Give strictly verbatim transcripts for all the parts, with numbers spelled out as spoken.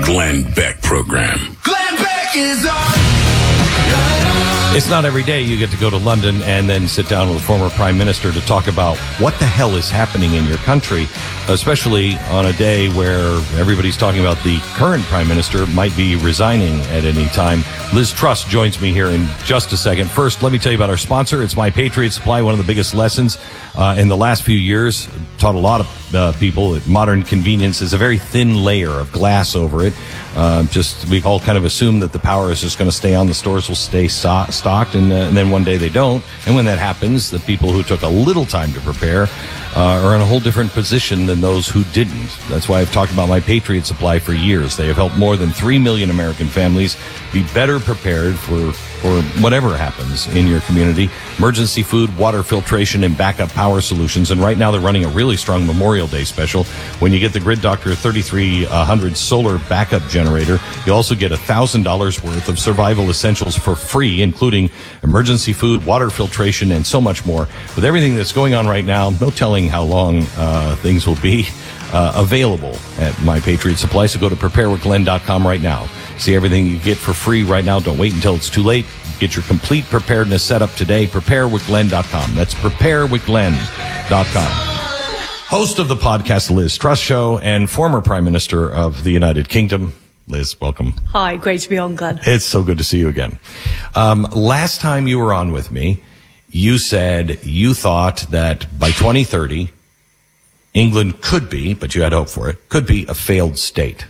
Glenn Beck program. Glenn Beck is on. It's not every day you get to go to London and then sit down with a former prime minister to talk about what the hell is happening in your country, especially on a day where everybody's talking about the current prime minister might be resigning at any time. Liz Truss joins me here in just a second. First, let me tell you about our sponsor. It's My Patriot Supply, one of the biggest lessons uh, in the last few years. Taught a lot of uh, people that modern convenience is a very thin layer of glass over it. Uh, just we all kind of assume that the power is just going to stay on, the stores will stay so- stocked, and, uh, and then one day they don't. And when that happens, the people who took a little time to prepare uh, are in a whole different position than those who didn't. That's why I've talked about My Patriot Supply for years. They have helped more than three million American families be better prepared for for whatever happens in your community. Emergency food, water filtration, and backup power solutions. And right now they're running a really strong Memorial Day special. When you get the Grid Doctor thirty-three hundred solar backup generator, you also get one thousand dollars worth of survival essentials for free, including emergency food, water filtration, and so much more. With everything that's going on right now, no telling how long uh, things will be uh, available at My Patriot Supply. So go to prepare with glenn dot com right now. See everything you get for free right now. Don't wait until it's too late. Get your complete preparedness set up today. prepare with glenn dot com. That's prepare with glenn dot com. Host of the podcast, Liz Truss Show, and former Prime Minister of the United Kingdom. Liz, welcome. Hi, great to be on, Glenn. It's so good to see you again. Um, last time you were on with me, you said you thought that by twenty thirty, England could be, but you had hope for it, could be a failed state.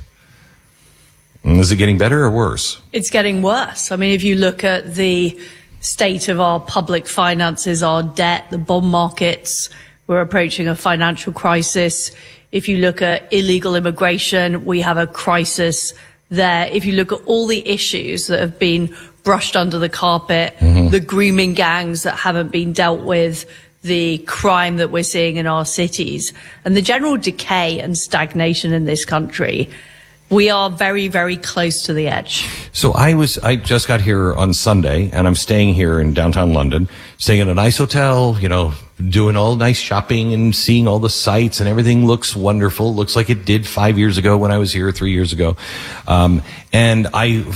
Is it getting better or worse? It's getting worse. I mean, if you look at the state of our public finances, our debt, the bond markets, we're approaching a financial crisis. If you look at illegal immigration, we have a crisis there. If you look at all the issues that have been brushed under the carpet, mm-hmm. the grooming gangs that haven't been dealt with, the crime that we're seeing in our cities, and the general decay and stagnation in this country, we are very, very close to the edge. So I was, I just got here on Sunday, and I'm staying here in downtown London, staying in a nice hotel, you know, doing all nice shopping and seeing all the sights, and everything looks wonderful. Looks like it did five years ago when I was here, three years ago. Um, and I,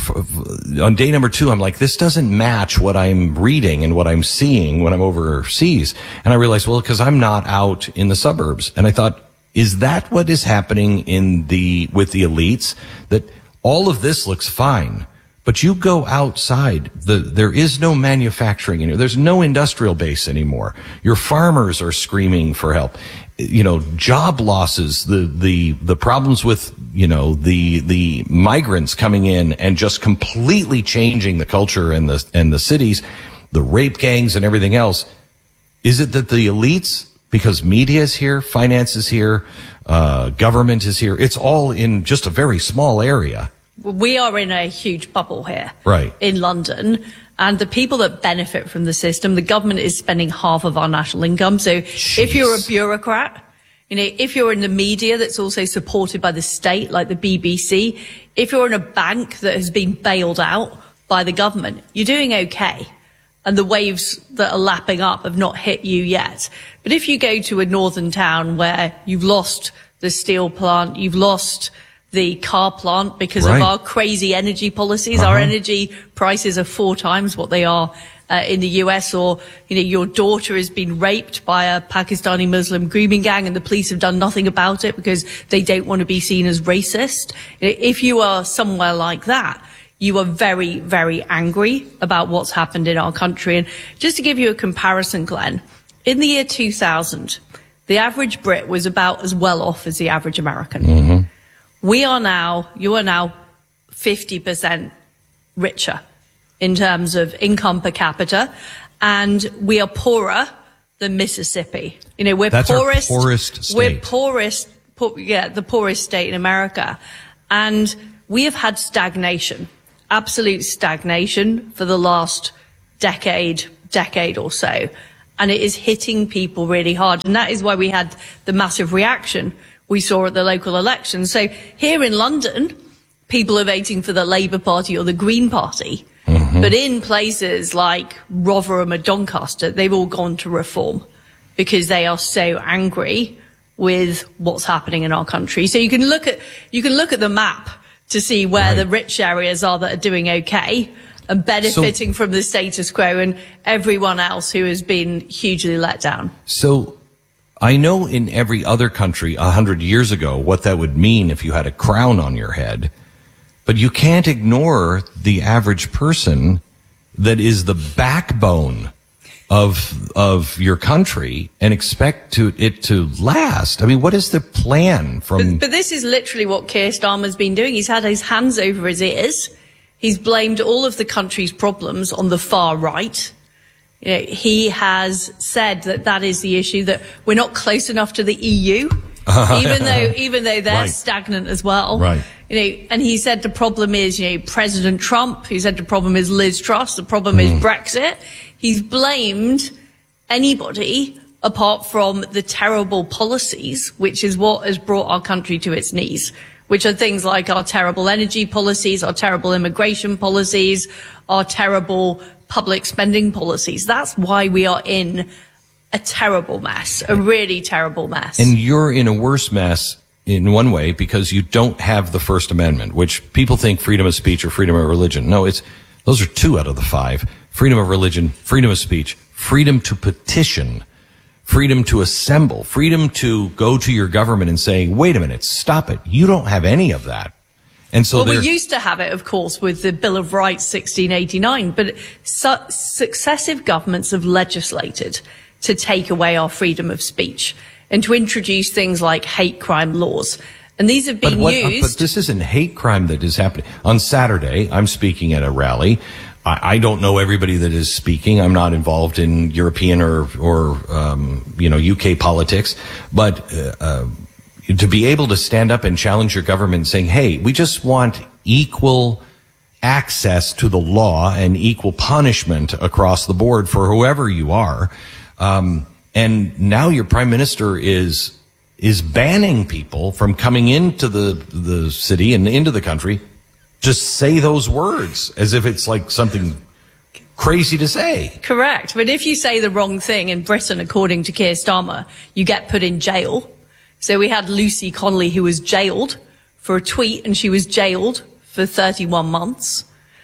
on day number two, I'm like, this doesn't match what I'm reading and what I'm seeing when I'm overseas. And I realized, well, because I'm not out in the suburbs. And I thought, is that what is happening in the, with the elites? That all of this looks fine, but you go outside, the, there is no manufacturing in here. There's no industrial base anymore. Your farmers are screaming for help. You know, job losses, the, the, the problems with, you know, the, the migrants coming in and just completely changing the culture and the, and the cities, the rape gangs and everything else. Is it that the elites, because media is here, finance is here, uh, government is here, it's all in just a very small area. We are in a huge bubble here. Right. In London. And the people that benefit from the system, the government is spending half of our national income. So Jeez. If you're a bureaucrat, you know, if you're in the media that's also supported by the state, like the B B C, if you're in a bank that has been bailed out by the government, you're doing okay. And the waves that are lapping up have not hit you yet. But if you go to a northern town where you've lost the steel plant, you've lost the car plant because right. of our crazy energy policies, uh-huh. our energy prices are four times what they are uh, in the U S, or, you know, your daughter has been raped by a Pakistani Muslim grooming gang and the police have done nothing about it because they don't want to be seen as racist. If you are somewhere like that, you are very, very angry about what's happened in our country. And just to give you a comparison, Glenn, in the year two thousand, the average Brit was about as well off as the average American. Mm-hmm. We are now, you are now fifty percent richer in terms of income per capita, and we are poorer than Mississippi. You know, we're That's poorest, our poorest state. We're poorest, poor, yeah, the poorest state in America. And we have had stagnation. Absolute stagnation for the last decade, decade or so. And it is hitting people really hard. And that is why we had the massive reaction we saw at the local elections. So here in London, people are voting for the Labour Party or the Green Party. Mm-hmm. But in places like Rotherham or Doncaster, they've all gone to Reform because they are so angry with what's happening in our country. So you can look at, you can look at the map to see where Right. the rich areas are that are doing okay and benefiting So- from the status quo, and everyone else who has been hugely let down. So I know in every other country a hundred years ago what that would mean if you had a crown on your head, but you can't ignore the average person that is the backbone of of your country and expect to it to last. I mean, what is the plan from? But, but this is literally what Keir Starmer's been doing. He's had his hands over his ears. He's blamed all of the country's problems on the far right. You know, he has said that that is the issue, that we're not close enough to the E U, even though even though they're Right. stagnant as well. Right. You know, and he said the problem is, you know, President Trump. He said the problem is Liz Truss. The problem is Brexit. He's blamed anybody apart from the terrible policies, which is what has brought our country to its knees, which are things like our terrible energy policies, our terrible immigration policies, our terrible public spending policies. That's why we are in a terrible mess, a really terrible mess. And you're in a worse mess in one way because you don't have the First Amendment, which people think freedom of speech or freedom of religion. No, it's those are two out of the five. Freedom of religion, freedom of speech, freedom to petition, freedom to assemble, freedom to go to your government and say, wait a minute, stop it. You don't have any of that. And so well, we they're- used to have it, of course, with the Bill of Rights sixteen eighty-nine, but su- successive governments have legislated to take away our freedom of speech and to introduce things like hate crime laws. And these have But, been what, uh, used. but this isn't hate crime that is happening. On Saturday, I'm speaking at a rally. I, I don't know everybody that is speaking. I'm not involved in European or, or um, you know, U K politics. But uh, uh, to be able to stand up and challenge your government saying, hey, we just want equal access to the law and equal punishment across the board for whoever you are. Um, and now your prime minister is is banning people from coming into the the city and into the country. Just say those words as if it's like something crazy to say. Correct. But if you say the wrong thing in Britain, according to Keir Starmer, you get put in jail. So we had Lucy Connolly, who was jailed for a tweet, and she was jailed for thirty-one months.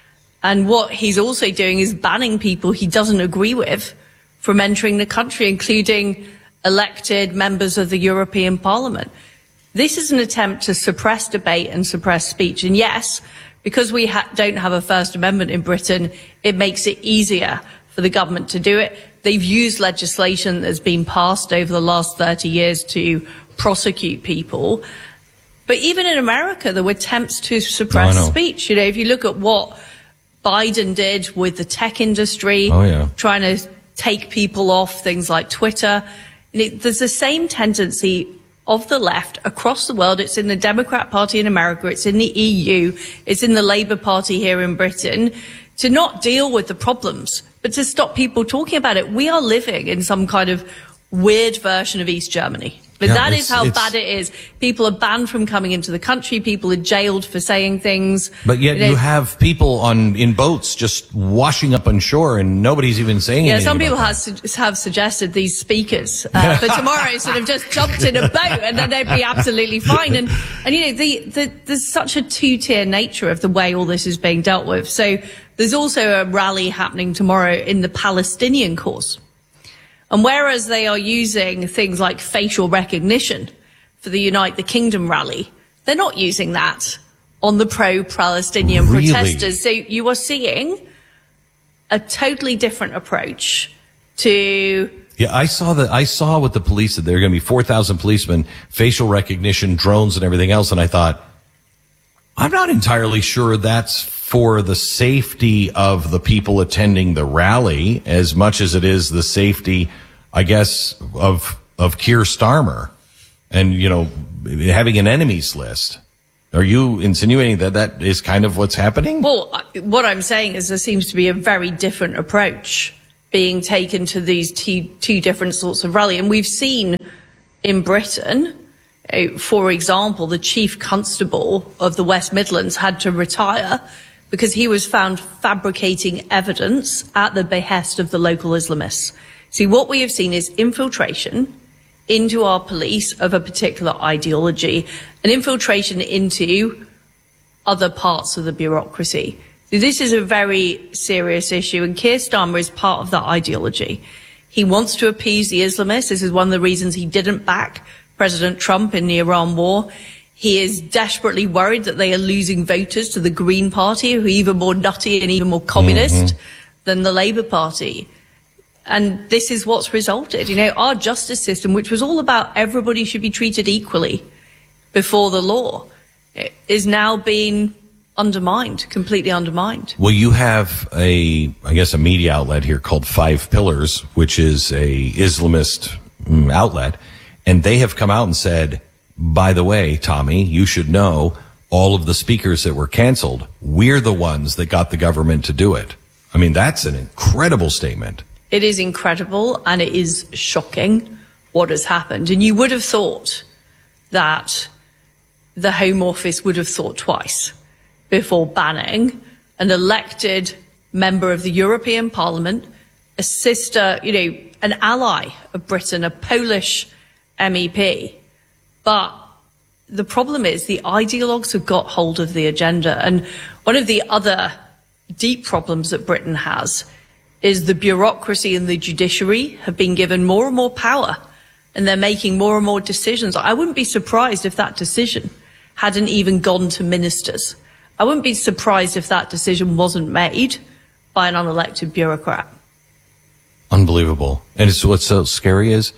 And what he's also doing is banning people he doesn't agree with from entering the country, including elected members of the European Parliament. This is an attempt to suppress debate and suppress speech. And yes, because we ha- don't have a First Amendment in Britain, it makes it easier for the government to do it. They've used legislation that's been passed over the last thirty years to prosecute people. But even in America, there were attempts to suppress Oh, I know. speech. You know, if you look at what Biden did with the tech industry, Oh, yeah. trying to take people off things like Twitter, and it, there's the same tendency of the left across the world. It's in the Democrat Party in America, it's in the E U, it's in the Labour Party here in Britain, to not deal with the problems, but to stop people talking about it. We are living in some kind of weird version of East Germany. But Yeah, that it's- is how it's- bad it is. People are banned from coming into the country. People are jailed for saying things. But yet know, you have people on in boats just washing up on shore and nobody's even saying Yeah, anything. some people about have, su- have suggested these speakers uh, for tomorrow sort of just jumped in a boat and then they'd be absolutely fine. And, and you know, the, the, there's such a two-tier nature of the way all this is being dealt with. So there's also a rally happening tomorrow in the Palestinian cause. And whereas they are using things like facial recognition for the Unite the Kingdom rally, they're not using that on the pro-Palestinian Really? protesters. So you are seeing a totally different approach to Yeah, I saw that. I saw what the police said. There are going to be four thousand policemen, facial recognition, drones, and everything else. And I thought, I'm not entirely sure that's for the safety of the people attending the rally as much as it is the safety, I guess, of of Keir Starmer and, you know, having an enemies list. Are you insinuating that that is kind of what's happening? Well, I- what I'm saying is there seems to be a very different approach being taken to these two, two different sorts of rally. And we've seen in Britain, uh, for example, the chief constable of the West Midlands had to retire because he was found fabricating evidence at the behest of the local Islamists. See, what we have seen is infiltration into our police of a particular ideology, an infiltration into other parts of the bureaucracy. So this is a very serious issue, and Keir Starmer is part of that ideology. He wants to appease the Islamists. This is one of the reasons he didn't back President Trump in the Iran war. He is desperately worried that they are losing voters to the Green Party, who are even more nutty and even more communist mm-hmm. than the Labour Party. And this is what's resulted. You know, our justice system, which was all about everybody should be treated equally before the law, is now being undermined, completely undermined. Well, you have a, I guess, a media outlet here called Five Pillars, which is a Islamist mm, outlet. And they have come out and said, by the way, Tommy, you should know all of the speakers that were canceled, we're the ones that got the government to do it. I mean, that's an incredible statement. It is incredible, and it is shocking what has happened. And you would have thought that the Home Office would have thought twice before banning an elected member of the European Parliament, a sister, you know, an ally of Britain, a Polish M E P. But the problem is the ideologues have got hold of the agenda. And one of the other deep problems that Britain has is the bureaucracy and the judiciary have been given more and more power, and they're making more and more decisions. I wouldn't be surprised if that decision hadn't even gone to ministers. I wouldn't be surprised if that decision wasn't made by an unelected bureaucrat. Unbelievable. And it's, what's so scary is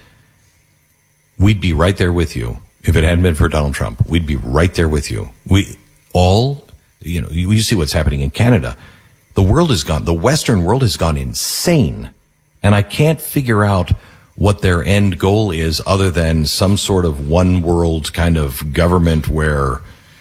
we'd be right there with you. If it hadn't been for Donald Trump, we'd be right there with you. We all, you know, you, you see what's happening in Canada. The world has gone, the Western world has gone insane. And I can't figure out what their end goal is other than some sort of one world kind of government where,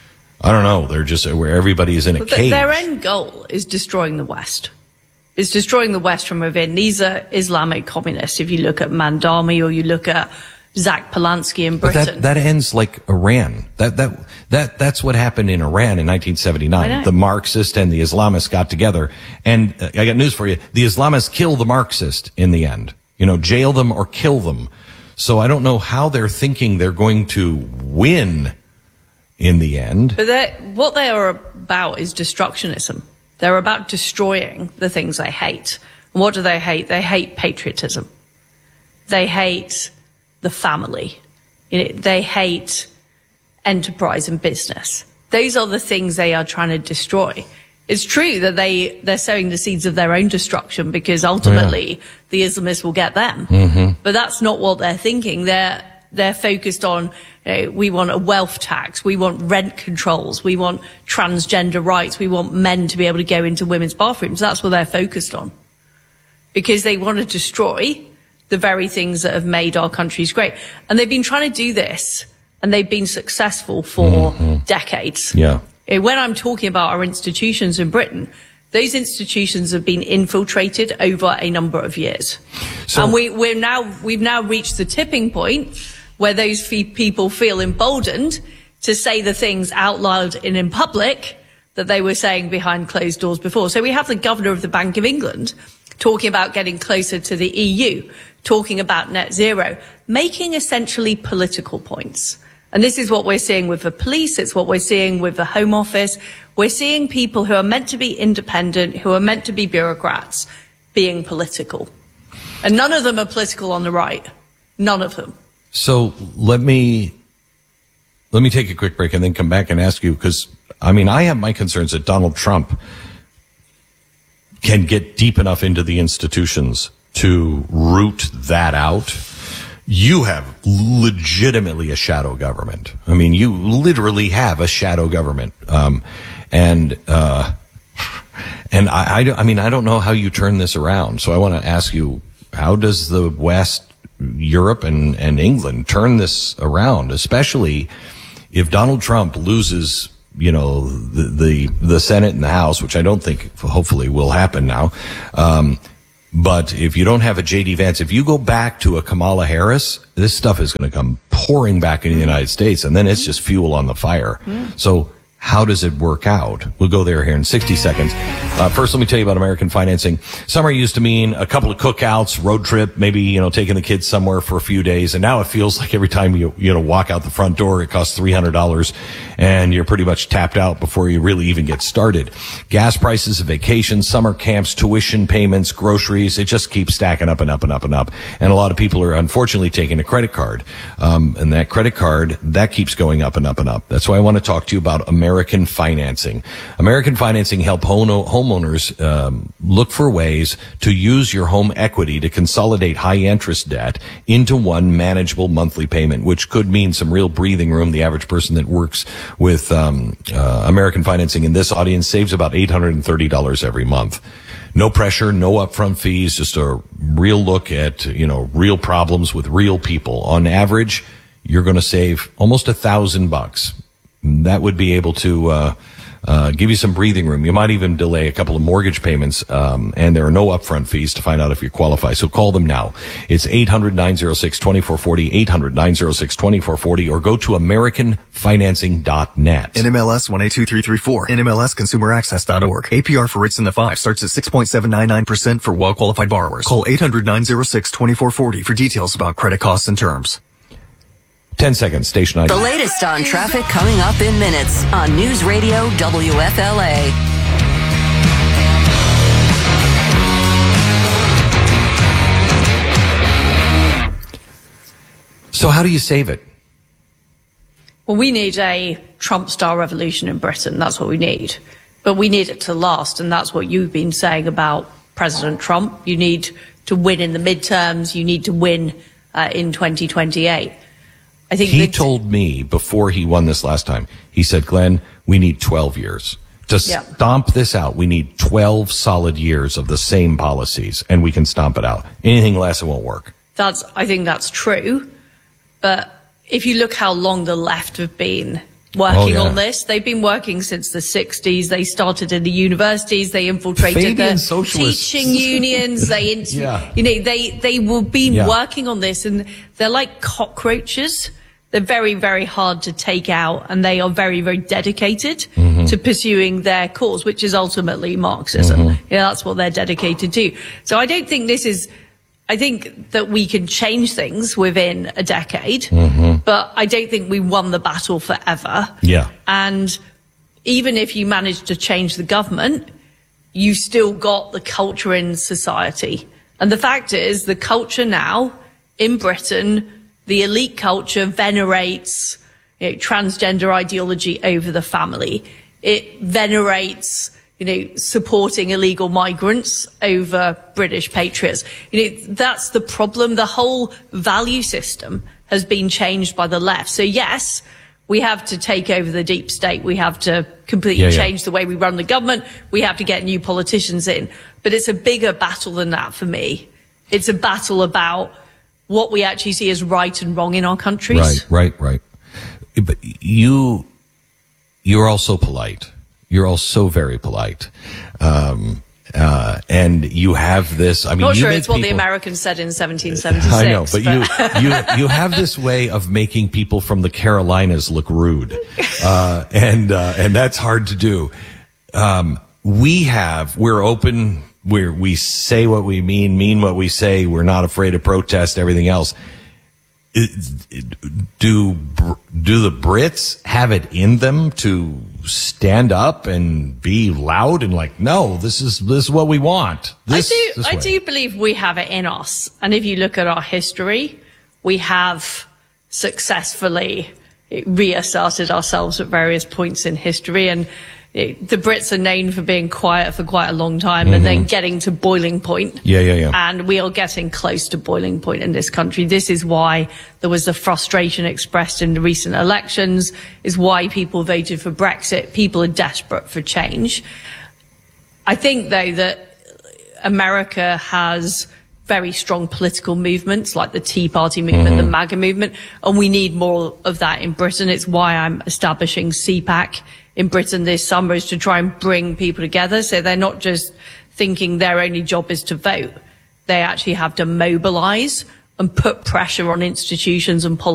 I don't know, they're just, where everybody is in a but cage. Their end goal is destroying the West. It's destroying the West from within. These are Islamic communists. If you look at Mandami or you look at Zach Polanski in Britain. But that, that ends like Iran. That, that, that, that's what happened in Iran in nineteen seventy-nine. The Marxists and the Islamists got together. And uh, I got news for you. The Islamists kill the Marxist in the end. You know, jail them or kill them. So I don't know how they're thinking they're going to win in the end. But what they are about is destructionism. They're about destroying the things they hate. And what do they hate? They hate patriotism. They hate the family. You know, they hate enterprise and business. Those are the things they are trying to destroy. It's true that they, they're sowing the seeds of their own destruction because ultimately yeah. the Islamists will get them. Mm-hmm. But that's not what they're thinking. They're, they're focused on, you know, we want a wealth tax. We want rent controls. We want transgender rights. We want men to be able to go into women's bathrooms. That's what they're focused on because they want to destroy the very things that have made our countries great. And they've been trying to do this, and they've been successful for mm-hmm. decades. Yeah. When I'm talking about our institutions in Britain, those institutions have been infiltrated over a number of years. So, and we, we're now, we've now reached the tipping point where those people feel emboldened to say the things out loud and in public that they were saying behind closed doors before. So we have the governor of the Bank of England talking about getting closer to the E U, talking about net zero, making essentially political points. And this is what we're seeing with the police. It's what we're seeing with the Home Office. We're seeing people who are meant to be independent, who are meant to be bureaucrats, being political. And none of them are political on the right. None of them. So let me, let me take a quick break and then come back and ask you, because, I mean, I have my concerns that Donald Trump can get deep enough into the institutions to root that out. You have legitimately a shadow government. I mean, you literally have a shadow government. Um, and, uh, and I, I, I mean, I don't know how you turn this around. So I want to ask you, how does the West, Europe and, and England turn this around, especially if Donald Trump loses, you know, the, the, the Senate and the House, which I don't think hopefully will happen now. Um, But if you don't have a J D Vance, if you go back to a Kamala Harris, this stuff is going to come pouring back into the United States, and then it's just fuel on the fire. Mm. So how does it work out? We'll go there here in sixty seconds. Uh, first, let me tell you about American Financing. Summer used to mean a couple of cookouts, road trip, maybe, you know, taking the kids somewhere for a few days. And now it feels like every time you, you know, walk out the front door, it costs three hundred dollars and you're pretty much tapped out before you really even get started. Gas prices, vacations, summer camps, tuition payments, groceries, it just keeps stacking up and up and up and up. And a lot of people are unfortunately taking a credit card. Um, and that credit card, that keeps going up and up and up. That's why I want to talk to you about American Financing. American Financing help homeowners um, look for ways to use your home equity to consolidate high interest debt into one manageable monthly payment, which could mean some real breathing room. The average person that works with um, uh, American Financing in this audience saves about eight hundred thirty dollars every month. No pressure, no upfront fees, just a real look at, you know, real problems with real people. On average, you're going to save almost a thousand bucks. That would be able to uh, uh give you some breathing room. You might even delay a couple of mortgage payments, um and there are no upfront fees to find out if you qualify. So call them now. It's eight hundred, nine oh six, two four four zero, eight hundred, nine oh six, two four four zero, or go to american financing dot net. N M L S one eight two three three four. N M L S consumer access dot org. A P R for rates in the five starts at six point seven nine nine percent for well-qualified borrowers. Call eight hundred, nine oh six, two four four zero for details about credit costs and terms. ten seconds, station I D. The latest on traffic coming up in minutes on News Radio W F L A. So how do you save it? Well, we need a Trump-style revolution in Britain. That's what we need. But we need it to last, and that's what you've been saying about President Trump. You need to win in the midterms. You need to win uh, in twenty twenty-eight. I think he told me before he won this last time, he said, Glenn, we need twelve years. To yeah. stomp this out, we need twelve solid years of the same policies, and we can stomp it out. Anything less, it won't work. That's, I think that's true. But if you look how long the left have been working oh, yeah. on this, they've been working since the sixties. They started in the universities. They infiltrated Fabian the socialists. teaching unions. They, int- yeah. you know, they, they will be yeah. working on this, and they're like cockroaches. They're very, very hard to take out, and they are very, very dedicated mm-hmm. to pursuing their cause, which is ultimately Marxism. Mm-hmm. Yeah, that's what they're dedicated to. So I don't think this is, I think that we can change things within a decade, mm-hmm. but I don't think we won the battle forever. Yeah. And even if you manage to change the government, you still got the culture in society. And the fact is, the culture now in Britain, the elite culture venerates, you know, transgender ideology over the family. It venerates, you know, supporting illegal migrants over British patriots. You know, that's the problem. The whole value system has been changed by the left. So yes, we have to take over the deep state. We have to completely yeah, yeah. change the way we run the government. We have to get new politicians in. But it's a bigger battle than that for me. It's a battle about what we actually see as right and wrong in our countries. Right, right, right. But you, you're also polite. You're all so very polite. Um, uh, and you have this, I mean, not you sure it's people, what the Americans said in seventeen seventy-six. I know, but, but. you, you, you have this way of making people from the Carolinas look rude. Uh, and, uh, and that's hard to do. Um, we have, we're open, we're, we say what we mean, mean what we say. We're not afraid to protest, everything else. It, it, do, do the Brits have it in them to stand up and be loud and like, no, this is, this is what we want. This, I do, this I way. do believe we have it in us. And if you look at our history, we have successfully reasserted ourselves at various points in history. And it, the Brits are known for being quiet for quite a long time mm-hmm. and then getting to boiling point. Yeah, yeah, yeah. And we are getting close to boiling point in this country. This is why there was the frustration expressed in the recent elections, is why people voted for Brexit. People are desperate for change. I think, though, that America has very strong political movements like the Tea Party movement, mm-hmm. the MAGA movement, and we need more of that in Britain. It's why I'm establishing C PAC in Britain this summer, is to try and bring people together so they're not just thinking their only job is to vote. They actually have to mobilize and put pressure on institutions and politics